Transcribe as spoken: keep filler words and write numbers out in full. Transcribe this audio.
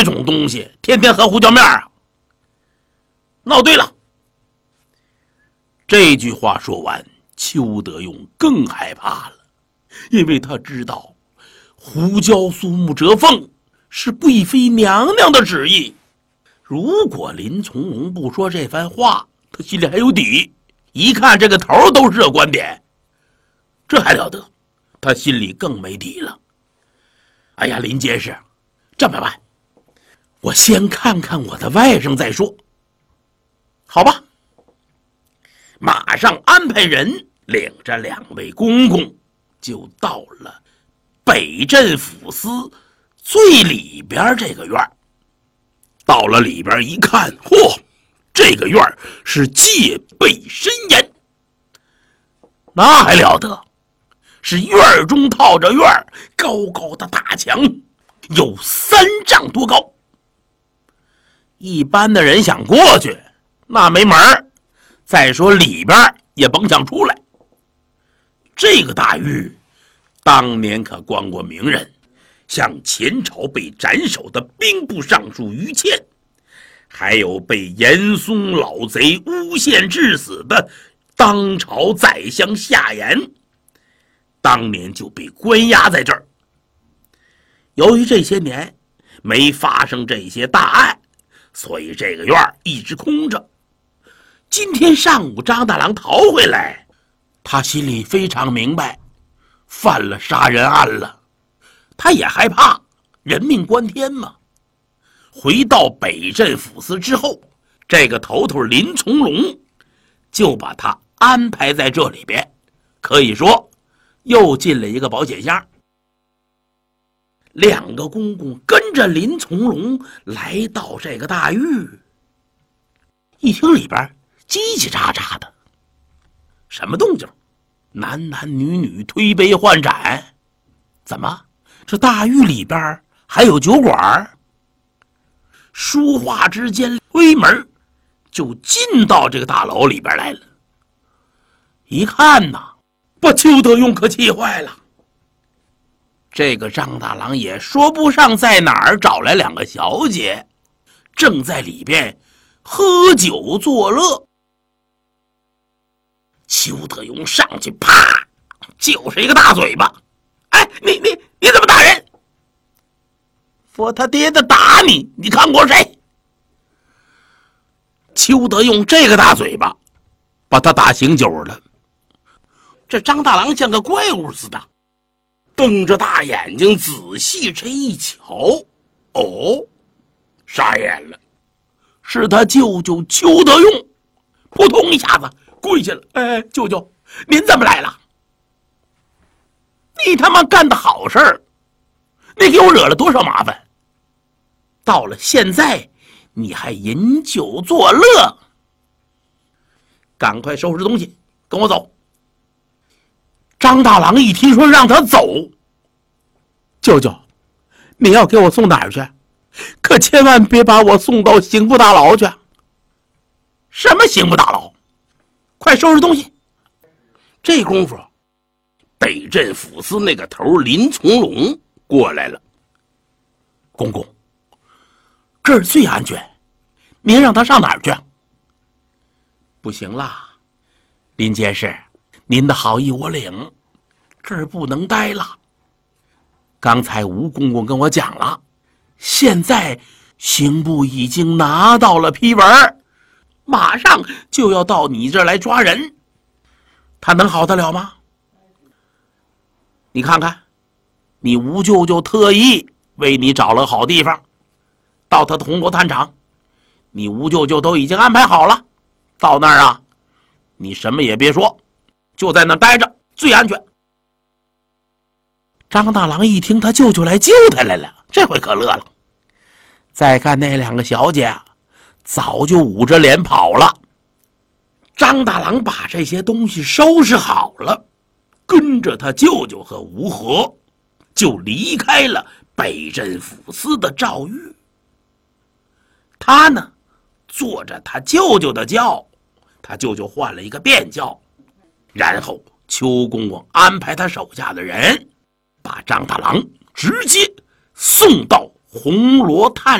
这种东西天天喝胡椒面啊？闹对了。这句话说完，邱德用更害怕了，因为他知道胡椒苏木折凤是贵妃娘娘的旨意。如果林从容不说这番话，他心里还有底，一看这个头都是这观点，这还了得，他心里更没底了。哎呀，林监事，这么办，我先看看我的外甥再说。好吧，马上安排人领着两位公公就到了北镇抚司最里边这个院。到了里边一看，嚯，这个院是戒备森严，那还了得，是院中套着院，高高的大墙有三丈多高，一般的人想过去那没门儿，再说里边也甭想出来。这个大狱当年可关过名人，像前朝被斩首的兵部尚书于谦，还有被严嵩老贼诬陷致死的当朝宰相夏言，当年就被关押在这儿。由于这些年没发生这些大案，所以这个院一直空着。今天上午张大郎逃回来，他心里非常明白，犯了杀人案了。他也害怕，人命关天嘛。回到北镇抚司之后，这个头头林从容就把他安排在这里边，可以说又进了一个保险箱。两个公公跟着林从容来到这个大狱，一听里边叽叽喳喳的，什么动静？男男女女推杯换盏，怎么这大狱里边还有酒馆？说话之间，推门就进到这个大楼里边来了。一看呐，把邱德用可气坏了。这个张大郎也说不上在哪儿找来两个小姐，正在里边喝酒作乐。邱德用上去啪就是一个大嘴巴。哎，你你你怎么打人？说他爹的打你，你看过谁？邱德用这个大嘴巴把他打醒酒了。这张大郎像个怪物似的，瞪着大眼睛仔细这一瞧，哦，傻眼了，是他舅舅邱德用，扑通一下子跪下了。哎，舅舅，您怎么来了？你他妈干的好事儿，你给我惹了多少麻烦？到了现在，你还饮酒作乐？赶快收拾东西，跟我走。张大郎一听说让他走，舅舅，你要给我送哪儿去？可千万别把我送到刑部大牢去。什么刑部大牢？快收拾东西。这功夫，北镇抚司那个头林从容过来了。公公，这儿最安全，您让他上哪儿去？不行啦，林监事，您的好意我领，这儿不能待了。刚才吴公公跟我讲了，现在刑部已经拿到了批文，马上就要到你这儿来抓人，他能好得了吗？你看看，你吴舅舅特意为你找了好地方，到他的红螺炭厂，你吴舅舅都已经安排好了。到那儿啊，你什么也别说，就在那儿待着最安全。张大郎一听他舅舅来救他来了，这回可乐了。再看那两个小姐早就捂着脸跑了。张大郎把这些东西收拾好了，跟着他舅舅和吴和就离开了北镇抚司的诏狱。他呢坐着他舅舅的轿，他舅舅换了一个便轿，然后邱公公安排他手下的人把张大郎直接送到红螺炭